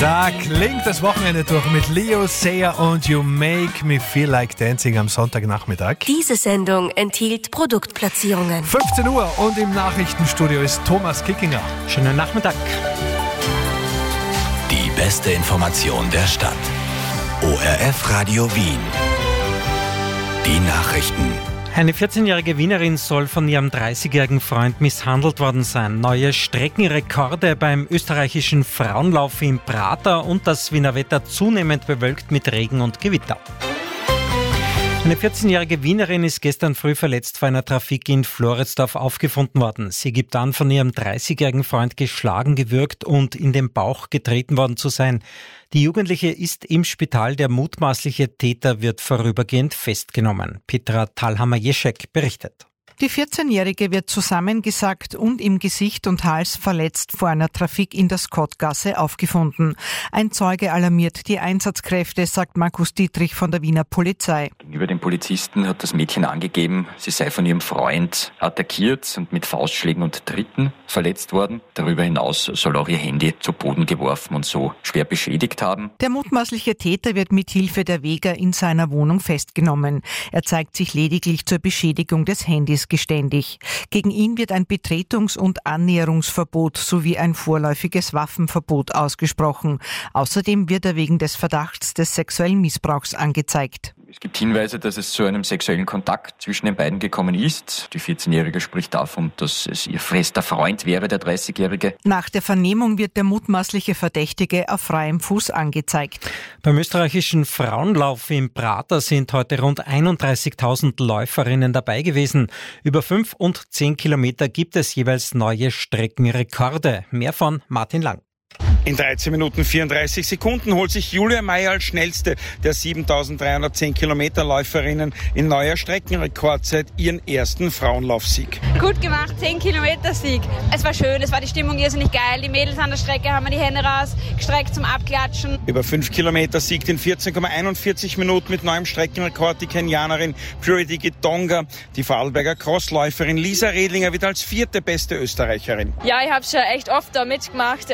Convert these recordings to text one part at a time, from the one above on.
Da klingt das Wochenende durch mit Leo Sayer und You Make Me Feel Like Dancing am Sonntagnachmittag. Diese Sendung enthielt Produktplatzierungen. 15 Uhr und im Nachrichtenstudio ist Thomas Kickinger. Schönen Nachmittag. Die beste Information der Stadt. ORF Radio Wien. Die Nachrichten. Eine 14-jährige Wienerin soll von ihrem 30-jährigen Freund misshandelt worden sein. Neue Streckenrekorde beim österreichischen Frauenlauf in Prater und das Wiener Wetter zunehmend bewölkt mit Regen und Gewitter. Eine 14-jährige Wienerin ist gestern früh verletzt vor einer Trafik in Floridsdorf aufgefunden worden. Sie gibt an, von ihrem 30-jährigen Freund geschlagen, gewürgt und in den Bauch getreten worden zu sein. Die Jugendliche ist im Spital, der mutmaßliche Täter wird vorübergehend festgenommen. Petra Thalhammer-Jeschek berichtet. Die 14-Jährige wird zusammengesackt und im Gesicht und Hals verletzt vor einer Trafik in der Skottgasse aufgefunden. Ein Zeuge alarmiert die Einsatzkräfte, sagt Markus Dietrich von der Wiener Polizei. Gegenüber den Polizisten hat das Mädchen angegeben, sie sei von ihrem Freund attackiert und mit Faustschlägen und Tritten verletzt worden. Darüber hinaus soll auch ihr Handy zu Boden geworfen und so schwer beschädigt haben. Der mutmaßliche Täter wird mit Hilfe der Wäger in seiner Wohnung festgenommen. Er zeigt sich lediglich zur Beschädigung des Handys geständig. Gegen ihn wird ein Betretungs- und Annäherungsverbot sowie ein vorläufiges Waffenverbot ausgesprochen. Außerdem wird er wegen des Verdachts des sexuellen Missbrauchs angezeigt. Es gibt Hinweise, dass es zu einem sexuellen Kontakt zwischen den beiden gekommen ist. Die 14-Jährige spricht davon, dass es ihr fester Freund wäre, der 30-Jährige. Nach der Vernehmung wird der mutmaßliche Verdächtige auf freiem Fuß angezeigt. Beim österreichischen Frauenlauf in Prater sind heute rund 31.000 Läuferinnen dabei gewesen. Über 5 und 10 Kilometer gibt es jeweils neue Streckenrekorde. Mehr von Martin Lang. In 13 Minuten 34 Sekunden holt sich Julia Meyer als schnellste der 7.310 Kilometer Läuferinnen in neuer Streckenrekordzeit ihren ersten Frauenlaufsieg. Gut gemacht, 10 Kilometer Sieg. Es war schön, es war die Stimmung irrsinnig geil. Die Mädels an der Strecke haben die Hände rausgestreckt zum Abklatschen. Über 5 Kilometer siegt in 14,41 Minuten mit neuem Streckenrekord die Kenianerin Purity Gitonga. Die Vorarlberger Crossläuferin Lisa Redlinger wird als 4. beste Österreicherin. Ja, ich habe schon echt oft da mitgemacht.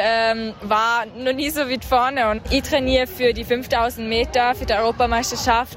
War noch nie so weit vorne und ich trainiere für die 5.000 Meter, für die Europameisterschaft.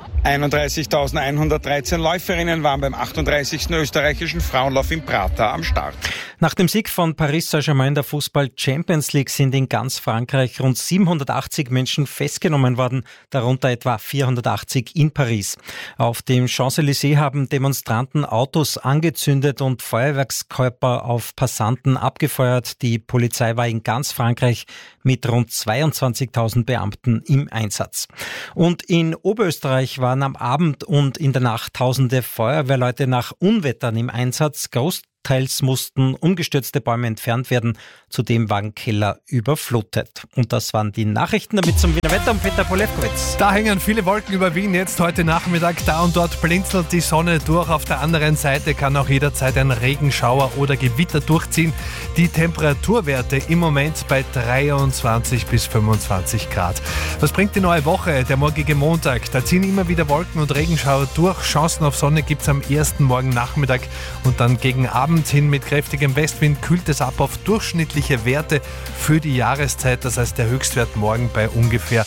31.113 Läuferinnen waren beim 38. österreichischen Frauenlauf in Prater am Start. Nach dem Sieg von Paris Saint-Germain in der Fußball-Champions League sind in ganz Frankreich rund 780 Menschen festgenommen worden, darunter etwa 480 in Paris. Auf dem Champs-Élysées haben Demonstranten Autos angezündet und Feuerwerkskörper auf Passanten abgefeuert. Die Polizei war in ganz Frankreich mit rund 22.000 Beamten im Einsatz. Und in Oberösterreich waren am Abend und in der Nacht tausende Feuerwehrleute nach Unwettern im Einsatz. Großteils mussten umgestürzte Bäume entfernt werden. Zudem waren Keller überflutet. Und das waren die Nachrichten damit zum Wiener Wetter und Peter Polewkowitz. Da hängen viele Wolken über Wien jetzt heute Nachmittag. Da und dort blinzelt die Sonne durch. Auf der anderen Seite kann auch jederzeit ein Regenschauer oder Gewitter durchziehen. Die Temperaturwerte im Moment bei 23 bis 25 Grad. Was bringt die neue Woche, der morgige Montag? Da ziehen immer wieder Wolken und Regenschauer durch. Chancen auf Sonne gibt es am ersten Morgennachmittag und dann gegen Abend hin mit kräftigem Westwind kühlt es ab auf durchschnittliche Werte für die Jahreszeit. Das heißt, der Höchstwert morgen bei ungefähr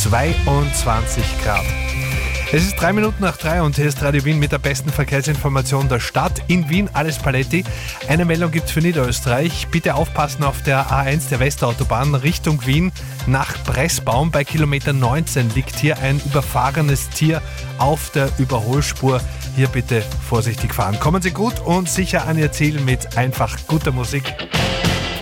22 Grad. Es ist 3 Minuten nach 3 und hier ist Radio Wien mit der besten Verkehrsinformation der Stadt. In Wien alles Paletti. Eine Meldung gibt es für Niederösterreich. Bitte aufpassen auf der A1 der Westautobahn Richtung Wien nach Pressbaum. Bei Kilometer 19 liegt hier ein überfahrenes Tier auf der Überholspur. Hier bitte vorsichtig fahren. Kommen Sie gut und sicher an Ihr Ziel mit einfach guter Musik.